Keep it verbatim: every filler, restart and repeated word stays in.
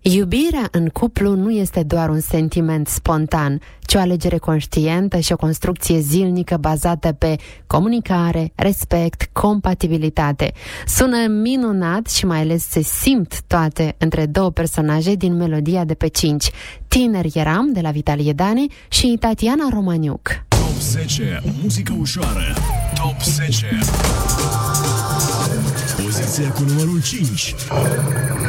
Iubirea în cuplu nu este doar un sentiment spontan, ci o alegere conștientă și o construcție zilnică bazată pe comunicare, respect, compatibilitate. Sună minunat și mai ales se simt toate între două personaje din Melodia de pe cinci. Tineri eram, de la Vitalie Dani și Tatiana Romaniuc. Top zece, muzică ușoară. Top zece. Poziția cu numărul cinci.